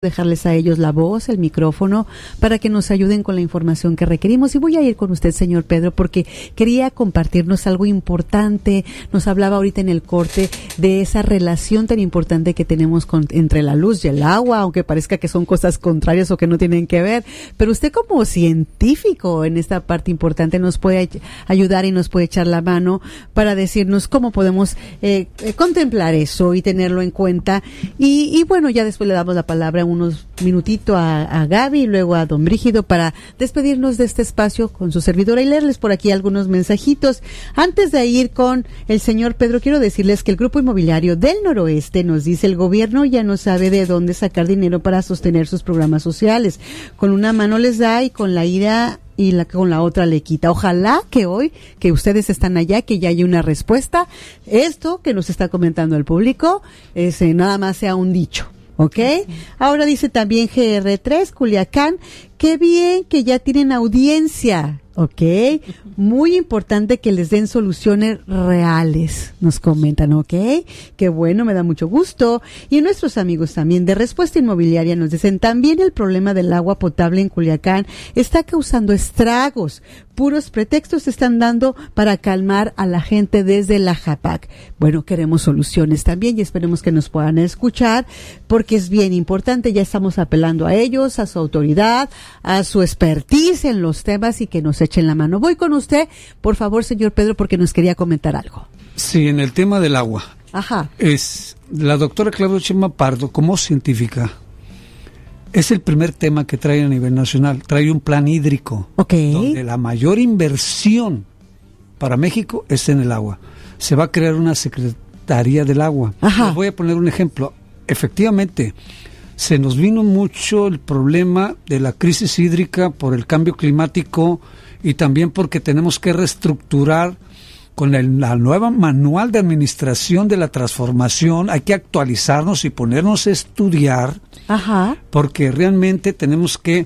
dejarles a ellos la voz, el micrófono, para que nos ayuden con la información que requerimos. Y voy a ir con usted, señor Pedro, porque quería compartirnos algo importante. Nos hablaba ahorita en el corte de esa relación tan importante que tenemos entre la luz y el agua, aunque parezca que son cosas contrarias o que no tienen que ver. Pero usted, como científico en esta parte importante, nos puede ayudar y nos puede echar la mano para decirnos cómo podemos contemplar eso y tenerlo en cuenta. Y bueno, ya después le damos la palabra unos minutitos a Gaby y luego a don Brígido para despedirnos de este espacio con su servidora y leerles por aquí algunos mensajitos. Antes de ir con el señor Pedro, quiero decirles que el Grupo Inmobiliario del Noroeste nos dice: el gobierno ya no sabe de dónde sacar dinero para sostener sus programas sociales. Con una mano les da y con la ira y con la otra le quita. Ojalá que hoy, que ustedes están allá, que ya haya una respuesta. Esto que nos está comentando el público nada más sea un dicho. ¿Ok? Ahora dice también GR3, Culiacán, qué bien que ya tienen audiencia. ¿Ok? Muy importante que les den soluciones reales, nos comentan. ¿Ok? Qué bueno, me da mucho gusto. Y nuestros amigos también de Respuesta Inmobiliaria nos dicen: también el problema del agua potable en Culiacán está causando estragos. Puros pretextos se están dando para calmar a la gente desde la JAPAC. Bueno, queremos soluciones también y esperemos que nos puedan escuchar, porque es bien importante. Ya estamos apelando a ellos, a su autoridad, a su expertise en los temas y que nos echen la mano. Voy con usted, por favor, señor Pedro, porque nos quería comentar algo. Sí, en el tema del agua. Ajá. Es la doctora Claudia Sheinbaum Pardo, como científica, es el primer tema que trae a nivel nacional. Trae un plan hídrico, donde la mayor inversión para México es en el agua. Se va a crear una Secretaría del Agua. Les voy a poner un ejemplo. Efectivamente, se nos vino mucho el problema de la crisis hídrica por el cambio climático y también porque tenemos que reestructurar con la nueva manual de administración de la transformación. Hay que actualizarnos y ponernos a estudiar, porque realmente tenemos que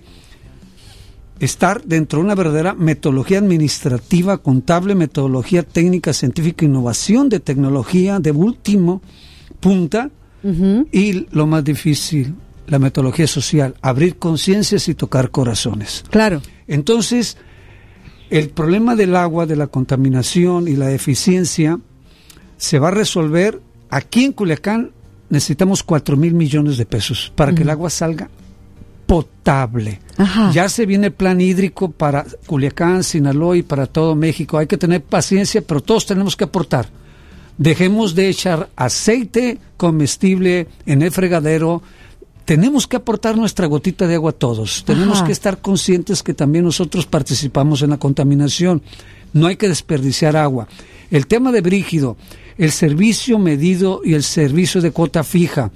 estar dentro de una verdadera metodología administrativa, contable, metodología técnica, científica, innovación de tecnología de último punta, y lo más difícil, la metodología social, abrir conciencias y tocar corazones. Claro. Entonces, el problema del agua, de la contaminación y la deficiencia se va a resolver. Aquí en Culiacán necesitamos 4,000 millones de pesos para que el agua salga potable. Ya se viene el plan hídrico para Culiacán, Sinaloa y para todo México. Hay que tener paciencia, pero todos tenemos que aportar. Dejemos de echar aceite comestible en el fregadero. Tenemos que aportar nuestra gotita de agua a todos. Tenemos que estar conscientes que también nosotros participamos en la contaminación. No hay que desperdiciar agua. El tema de Brígido, el servicio medido y el servicio de cuota fija.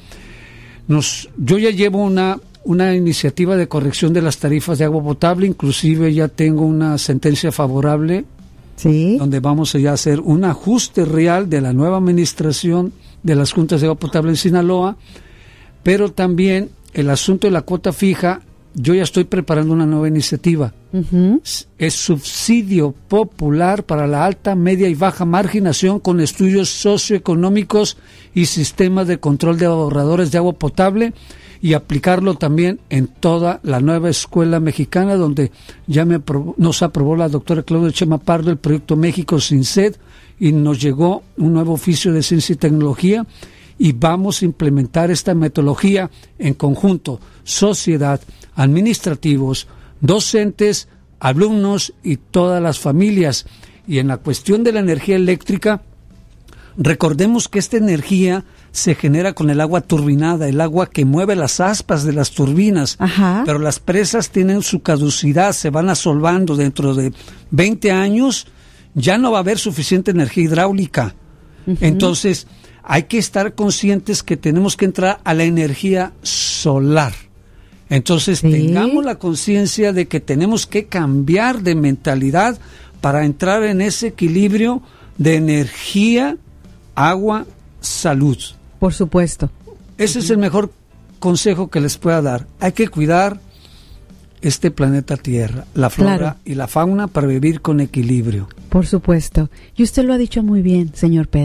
Yo ya llevo una iniciativa de corrección de las tarifas de agua potable, inclusive ya tengo una sentencia favorable, donde vamos a hacer un ajuste real de la nueva administración de las juntas de agua potable en Sinaloa. Pero también el asunto de la cuota fija, yo ya estoy preparando una nueva iniciativa. Es subsidio popular para la alta, media y baja marginación con estudios socioeconómicos y sistemas de control de ahorradores de agua potable, y aplicarlo también en toda la nueva escuela mexicana, donde ya nos aprobó la doctora Claudia Sheinbaum Pardo el proyecto México sin sed, y nos llegó un nuevo oficio de ciencia y tecnología. Y vamos a implementar esta metodología en conjunto, sociedad, administrativos, docentes, alumnos y todas las familias. Y en la cuestión de la energía eléctrica, recordemos que esta energía se genera con el agua turbinada, el agua que mueve las aspas de las turbinas. Pero las presas tienen su caducidad, se van asolvando. Dentro de 20 años ya no va a haber suficiente energía hidráulica. Entonces, hay que estar conscientes que tenemos que entrar a la energía solar. Entonces, tengamos la conciencia de que tenemos que cambiar de mentalidad para entrar en ese equilibrio de energía, agua, salud. Por supuesto. Ese es el mejor consejo que les pueda dar. Hay que cuidar este planeta Tierra, la flora y la fauna, para vivir con equilibrio. Por supuesto. Y usted lo ha dicho muy bien, señor Pedro.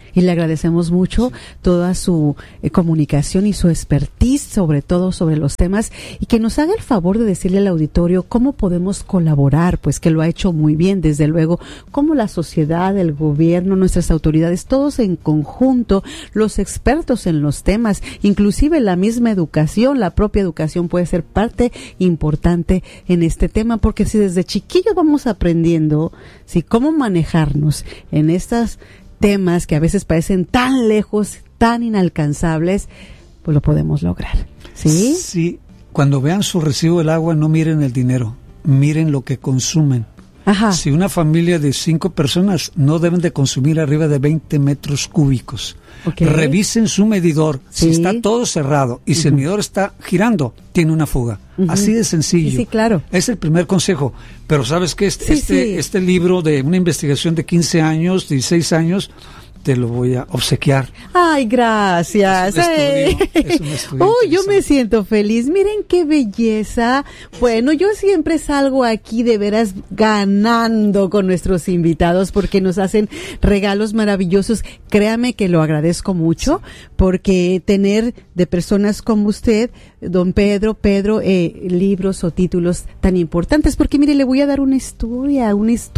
Y le agradecemos mucho toda su comunicación y su expertise, sobre todo sobre los temas, y que nos haga el favor de decirle al auditorio cómo podemos colaborar, pues que lo ha hecho muy bien, desde luego, cómo la sociedad, el gobierno, nuestras autoridades, todos en conjunto, los expertos en los temas, inclusive la misma educación, la propia educación puede ser parte importante en este tema, porque si desde chiquillos vamos aprendiendo, si cómo manejarnos en estas temas que a veces parecen tan lejos, tan inalcanzables, pues lo podemos lograr. ¿Sí? Sí, cuando vean su recibo del agua, no miren el dinero, miren lo que consumen. Ajá. Si una familia de 5 personas no deben de consumir arriba de 20 metros cúbicos. Okay. Revisen su medidor. Sí. Si está todo cerrado y si el medidor está girando, tiene una fuga. Así de sencillo. Sí, claro. Es el primer consejo. Pero ¿sabes qué? Este libro de una investigación de 15 años, 16 años, te lo voy a obsequiar. Ay, gracias. Es un estudio Yo me siento feliz. Miren qué belleza. Bueno, yo siempre salgo aquí de veras ganando con nuestros invitados porque nos hacen regalos maravillosos. Créame que lo agradezco mucho porque tener de personas como usted, don Pedro, libros o títulos tan importantes. Porque mire, le voy a dar una estudiadita,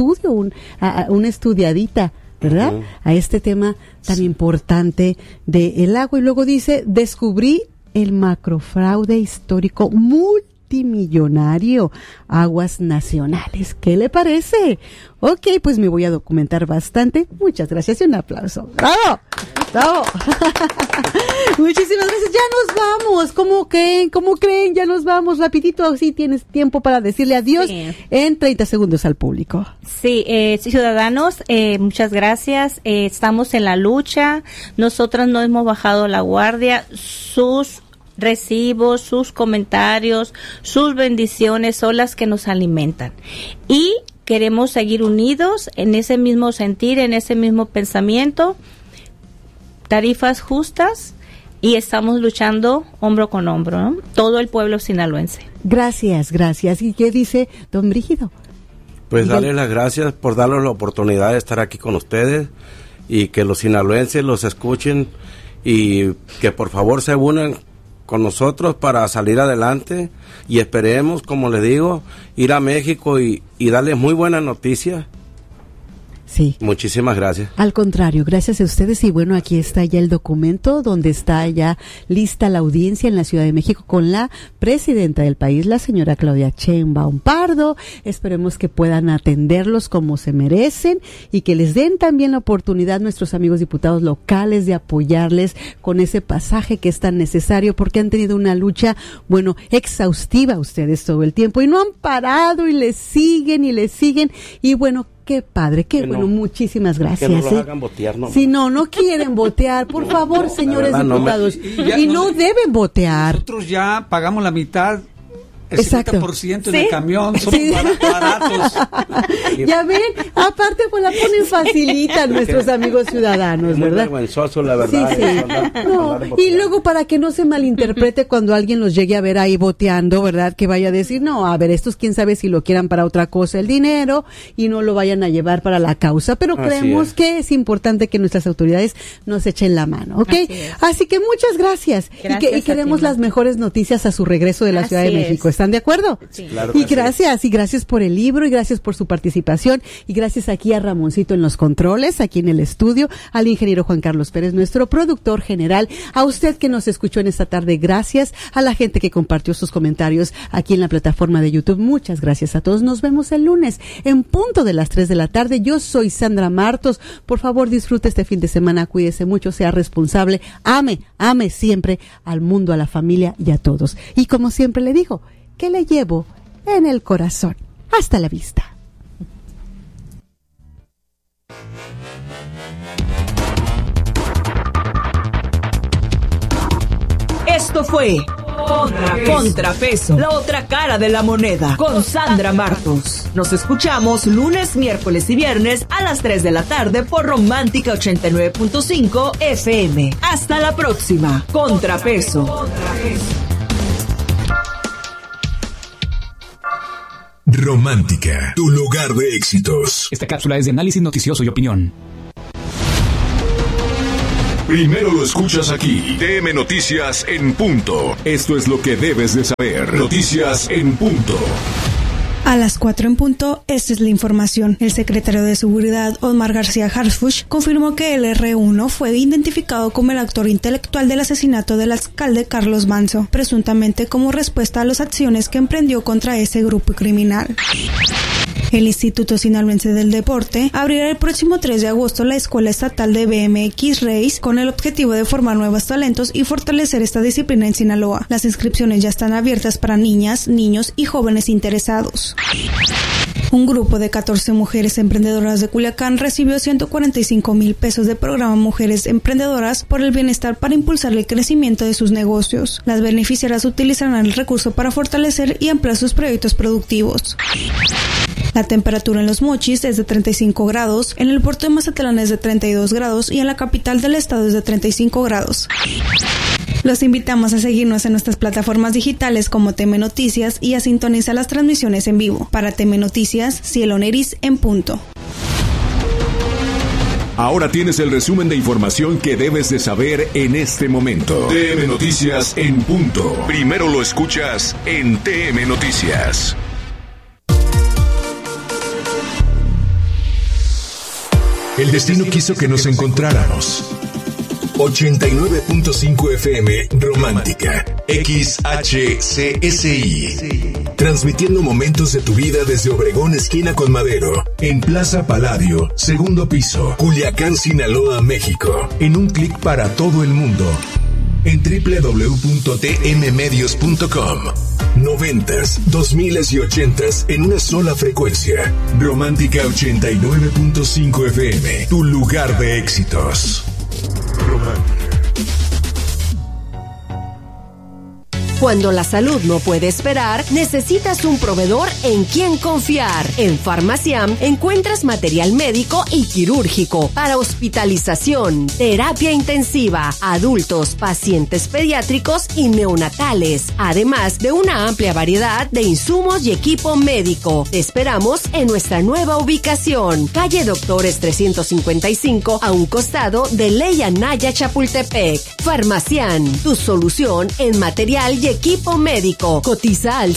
¿verdad? Uh-huh. A este tema tan importante del agua. Y luego dice, descubrí el macrofraude histórico multimillonario, aguas nacionales. ¿Qué le parece? Ok, pues me voy a documentar bastante. Muchas gracias y un aplauso. ¡Bravo! ¡Bravo! Muchísimas gracias. Ya nos vamos. ¿Cómo creen? Ya nos vamos. Rapidito, así tienes tiempo para decirle adiós en 30 segundos al público. Sí, ciudadanos, muchas gracias. Estamos en la lucha. Nosotras no hemos bajado la guardia. Sus recibos, sus comentarios, sus bendiciones son las que nos alimentan. Y queremos seguir unidos en ese mismo sentir, en ese mismo pensamiento, tarifas justas, y estamos luchando hombro con hombro, ¿no? Todo el pueblo sinaloense. Gracias. ¿Y qué dice don Brígido? Pues darle las gracias por darnos la oportunidad de estar aquí con ustedes y que los sinaloenses los escuchen y que por favor se unan con nosotros para salir adelante y esperemos, como les digo, ir a México y darles muy buenas noticias. Sí. Muchísimas gracias. Al contrario, gracias a ustedes. Y bueno, aquí está ya el documento donde está ya lista la audiencia en la Ciudad de México con la presidenta del país, la señora Claudia Sheinbaum Pardo. Esperemos que puedan atenderlos como se merecen y que les den también la oportunidad nuestros amigos diputados locales de apoyarles con ese pasaje que es tan necesario porque han tenido una lucha, bueno, exhaustiva ustedes todo el tiempo y no han parado y les siguen y bueno, qué padre, qué bueno, muchísimas gracias. Que no los hagan votear, ¿no? Si no quieren votear, por favor, señores diputados, no deben votear. Nosotros ya pagamos la mitad. El Exacto. 50% en el camión, somos baratos. Ya ven, aparte pues la ponen facilita nuestros amigos ciudadanos, ¿verdad? Es muy vergonzoso, la verdad. Sí. No, y luego para que no se malinterprete cuando alguien los llegue a ver ahí boteando, ¿verdad? Que vaya a decir, no, a ver, estos quién sabe si lo quieran para otra cosa el dinero y no lo vayan a llevar para la causa, pero creemos que es importante que nuestras autoridades nos echen la mano, ¿ok? Así que muchas gracias y queremos las mejores noticias a su regreso de la Ciudad de México. ¿Están de acuerdo? Sí. Claro Y gracias por el libro y gracias por su participación y gracias aquí a Ramoncito en los controles, aquí en el estudio, al ingeniero Juan Carlos Pérez, nuestro productor general, a usted que nos escuchó en esta tarde, gracias, a la gente que compartió sus comentarios aquí en la plataforma de YouTube, muchas gracias a todos, nos vemos el lunes en punto de las 3 de la tarde, yo soy Sandra Martos, por favor disfrute este fin de semana, cuídese mucho, sea responsable, ame siempre al mundo, a la familia y a todos, y como siempre le digo, que le llevo en el corazón. Hasta la vista. Esto fue Contrapeso, la otra cara de la moneda, con Sandra Martos. Nos escuchamos lunes, miércoles y viernes a las 3 de la tarde por Romántica 89.5 FM. Hasta la próxima. Contrapeso. Romántica, tu lugar de éxitos. Esta cápsula es de análisis noticioso y opinión. Primero lo escuchas aquí. TM Noticias en punto. Esto es lo que debes de saber. Noticias en punto. A las 4 en punto, esta es la información. El secretario de Seguridad, Omar García Harfuch, confirmó que el R1 fue identificado como el autor intelectual del asesinato del alcalde Carlos Manzo, presuntamente como respuesta a las acciones que emprendió contra ese grupo criminal. El Instituto Sinaloense del Deporte abrirá el próximo 3 de agosto la Escuela Estatal de BMX Race con el objetivo de formar nuevos talentos y fortalecer esta disciplina en Sinaloa. Las inscripciones ya están abiertas para niñas, niños y jóvenes interesados. Un grupo de 14 mujeres emprendedoras de Culiacán recibió 145,000 pesos de programa Mujeres Emprendedoras por el Bienestar para impulsar el crecimiento de sus negocios. Las beneficiarias utilizarán el recurso para fortalecer y ampliar sus proyectos productivos. La temperatura en Los Mochis es de 35 grados, en el puerto de Mazatlán es de 32 grados y en la capital del estado es de 35 grados. Los invitamos a seguirnos en nuestras plataformas digitales como TM Noticias y a sintonizar las transmisiones en vivo. Para TM Noticias, Cielo Neris en punto. Ahora tienes el resumen de información que debes de saber en este momento. TM Noticias en punto. Primero lo escuchas en TM Noticias. El destino quiso que nos encontráramos. 89.5 FM Romántica XHCSI. Transmitiendo momentos de tu vida desde Obregón, esquina con Madero, en Plaza Palladio, segundo piso, Culiacán, Sinaloa, México. En un clic para todo el mundo. En www.tmmedios.com. 90s, 2000s y 80s en una sola frecuencia. Romántica 89.5 FM, tu lugar de éxitos. Romántica. Cuando la salud no puede esperar, necesitas un proveedor en quien confiar. En Farmaciam encuentras material médico y quirúrgico para hospitalización, terapia intensiva, adultos, pacientes pediátricos y neonatales, además de una amplia variedad de insumos y equipo médico. Te esperamos en nuestra nueva ubicación, calle Doctores 355, a un costado de Ley Anaya Chapultepec. Farmaciam, tu solución en material y equipo médico. Cotiza al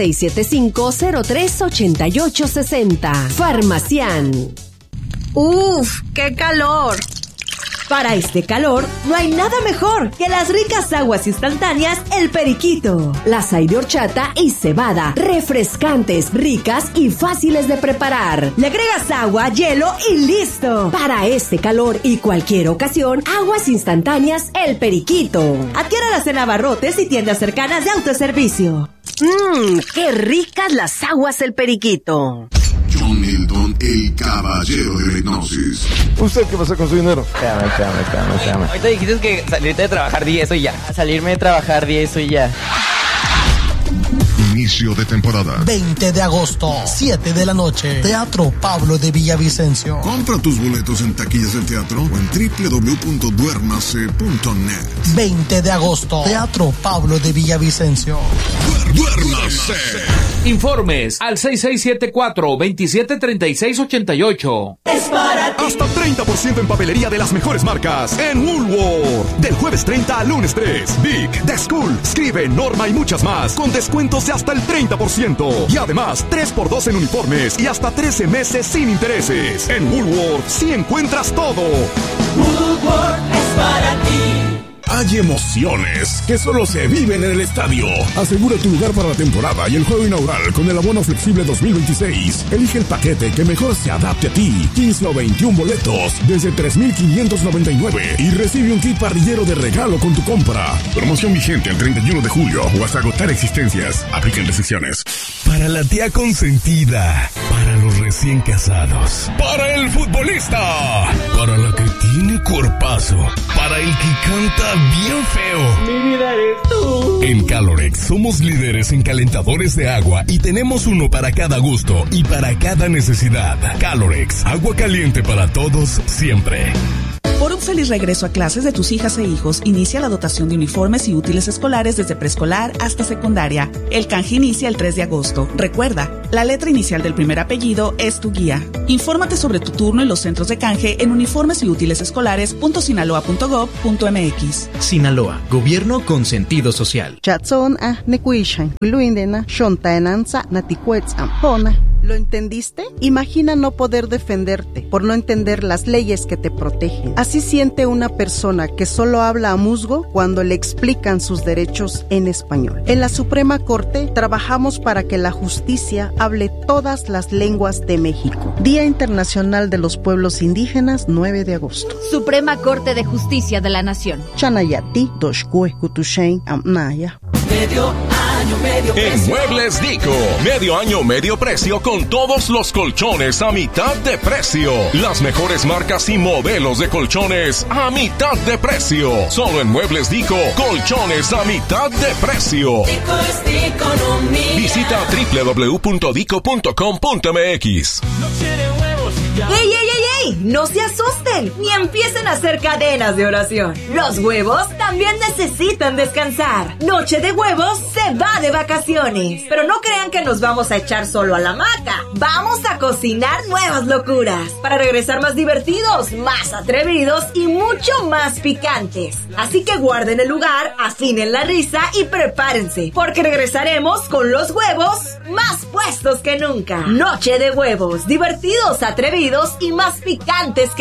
6675-038860. Farmaciam. ¡Uf! ¡Qué calor! Para este calor, no hay nada mejor que las ricas aguas instantáneas El Periquito. Las hay de horchata y cebada, refrescantes, ricas y fáciles de preparar. Le agregas agua, hielo y listo. Para este calor y cualquier ocasión, aguas instantáneas El Periquito. Adquiéralas en abarrotes y tiendas cercanas de autoservicio. ¡Qué ricas las aguas El Periquito! John Milton, el caballero de la hipnosis. ¿Usted qué pasa con su dinero? Espérame. Ahorita dijiste que salirte de trabajar 10 y ya. Salirme de trabajar 10 y ya. Inicio de temporada. 20 de agosto, 7 de la noche. Teatro Pablo de Villavicencio. Compra tus boletos en taquillas del teatro o en www.duermase.net. 20 de agosto, Teatro Pablo de Villavicencio. ¡Duérmase! Informes al 6674-273688. Es para ti. Hasta 30% en papelería de las mejores marcas en Woolworth. Del jueves 30 al lunes 3. Big, The School, Scribe, Norma y muchas más. Con descuentos de hasta el 30%. Y además, 3x2 en uniformes y hasta 13 meses sin intereses. En Woolworth sí encuentras todo. Woolworth es para ti. Hay emociones que solo se viven en el estadio. Asegura tu lugar para la temporada y el juego inaugural con el abono flexible 2026. Elige el paquete que mejor se adapte a ti. 15 o 21 boletos desde 3,599 y recibe un kit parrillero de regalo con tu compra. Promoción vigente el 31 de julio o hasta agotar existencias. Apliquen restricciones. Para la tía consentida, para los recién casados, para el futbolista, para la que tiene cuerpazo, para el que canta bien feo. Mi vida eres tú. En Calorex somos líderes en calentadores de agua y tenemos uno para cada gusto y para cada necesidad. Calorex, agua caliente para todos siempre. Por Por un feliz regreso a clases de tus hijas e hijos, inicia la dotación de uniformes y útiles escolares desde preescolar hasta secundaria. El canje inicia el 3 de agosto. Recuerda, la letra inicial del primer apellido es tu guía. Infórmate sobre tu turno en los centros de canje en uniformesyútilesescolares.sinaloa.gov.mx. Sinaloa, gobierno con sentido social. ¿Lo entendiste? Imagina no poder defenderte por no entender las leyes que te protegen. Así siente una persona que solo habla a musgo cuando le explican sus derechos en español. En la Suprema Corte trabajamos para que la justicia hable todas las lenguas de México. Día Internacional de los Pueblos Indígenas, 9 de agosto. Suprema Corte de Justicia de la Nación. Chanayati, Doshkue, Kutushain, Amnaya. Medio año, medio precio. En Muebles Dico, medio año, medio precio con todos los colchones a mitad de precio. Las mejores marcas y modelos de colchones a mitad de precio. Solo en Muebles Dico, colchones a mitad de precio. Dico es Diconomía. Visita www.dico.com.mx. ¡Ey, ey, ey, ey! ¡No se asusten! Ni empiecen a hacer cadenas de oración. Los huevos también necesitan descansar. Noche de Huevos se va de vacaciones. Pero no crean que nos vamos a echar solo a la hamaca. Vamos a cocinar nuevas locuras para regresar más divertidos, más atrevidos y mucho más picantes. Así que guarden el lugar, afinen la risa y prepárense, porque regresaremos con los huevos más puestos que nunca. Noche de Huevos, divertidos, atrevidos y más picantes que